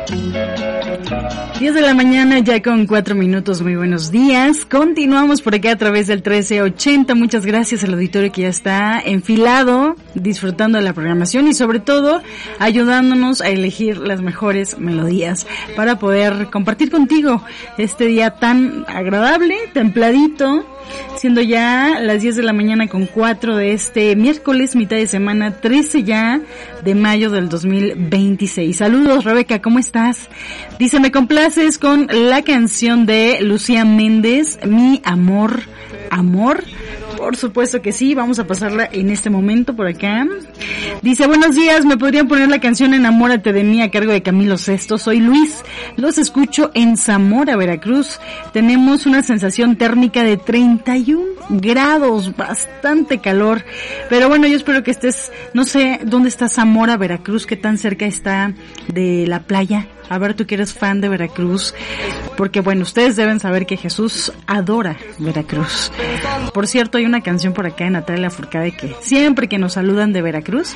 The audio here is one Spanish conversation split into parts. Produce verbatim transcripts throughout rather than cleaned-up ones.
diez de la mañana, ya con cuatro minutos, muy buenos días. Continuamos por acá a través del trece ochenta. Muchas gracias al auditorio que ya está enfilado, disfrutando de la programación y sobre todo ayudándonos a elegir las mejores melodías para poder compartir contigo este día tan agradable, templadito, siendo ya las diez de la mañana con cuatro de este miércoles, mitad de semana, trece ya de mayo del dos mil veintiséis. Saludos, Rebeca, ¿cómo estás? Dice, me complaces con la canción de Lucía Méndez, Mi Amor, Amor. Por supuesto que sí, vamos a pasarla en este momento por acá. Dice, buenos días, ¿me podrían poner la canción Enamórate de mí a cargo de Camilo Sesto? Soy Luis, los escucho en Zamora, Veracruz. Tenemos una sensación térmica de treinta y un grados, bastante calor. Pero bueno, yo espero que estés, no sé, ¿dónde está Zamora, Veracruz? ¿Qué tan cerca está de la playa? A ver, tú que eres fan de Veracruz, porque bueno, ustedes deben saber que Jesús adora Veracruz. Por cierto, hay una canción por acá de Natalia Lafourcade que siempre que nos saludan de Veracruz,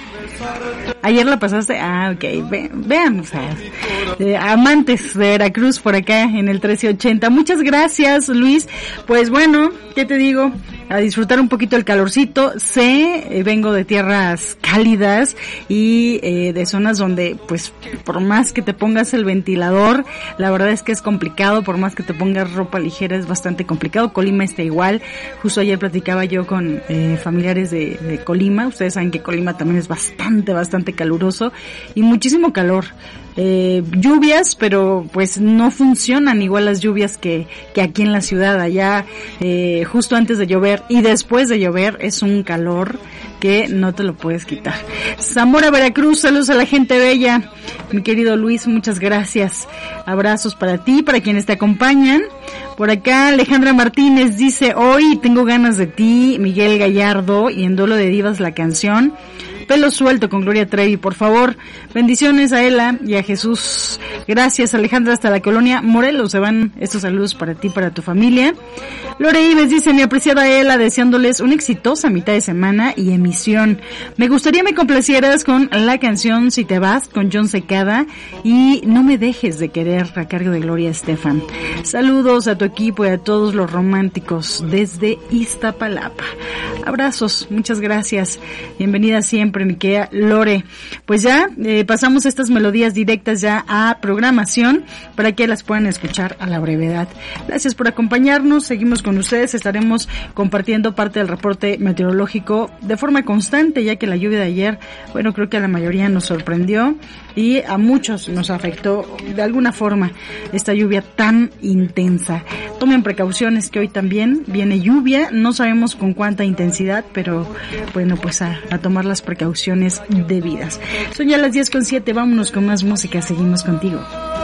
ayer la pasaste, ah, ok, ve, vean, o sea, eh, amantes de Veracruz por acá en el trece ochenta. Muchas gracias, Luis. Pues bueno, ¿qué te digo? A disfrutar un poquito el calorcito. Sé, eh, vengo de tierras cálidas y eh, de zonas donde, pues, por más que te pongas el ventilador, la verdad es que es complicado. Por más que te pongas ropa ligera, es bastante complicado. Colima está igual. Justo ayer platicaba yo con eh, familiares de, de Colima. Ustedes saben que Colima también es bastante, bastante caluroso y muchísimo calor. Eh, lluvias, pero pues no funcionan igual las lluvias que, que aquí en la ciudad. Allá, eh, justo antes de llover y después de llover, es un calor que no te lo puedes quitar. Zamora, Veracruz, saludos a la gente bella. Mi querido Luis, muchas gracias. Abrazos para ti, para quienes te acompañan. Por acá Alejandra Martínez dice, hoy tengo ganas de ti, Miguel Gallardo, y en Duelo de Divas la canción Pelo Suelto con Gloria Trevi, por favor. Bendiciones a Ela y a Jesús. Gracias, Alejandra, hasta la colonia Morelos. Se van estos saludos para ti, para tu familia. Lore Ives dice, mi apreciada Ela, deseándoles una exitosa mitad de semana y emisión. Me gustaría me complacieras con la canción Si te vas, con John Secada, y No me dejes de querer, a cargo de Gloria Estefan. Saludos a tu equipo y a todos los románticos desde Iztapalapa. Abrazos, muchas gracias. Bienvenida siempre, mi querida Lore. Pues ya eh, pasamos estas melodías directas ya a programación para que las puedan escuchar a la brevedad. Gracias por acompañarnos, seguimos con ustedes, estaremos compartiendo parte del reporte meteorológico de forma constante, ya que la lluvia de ayer, bueno, creo que a la mayoría nos sorprendió y a muchos nos afectó de alguna forma esta lluvia tan intensa. Tomen precauciones que hoy también viene lluvia, no sabemos con cuánta intensidad, pero bueno, pues a, a tomar las precauciones debidas. Son ya las diez con siete, vámonos con más música, seguimos contigo.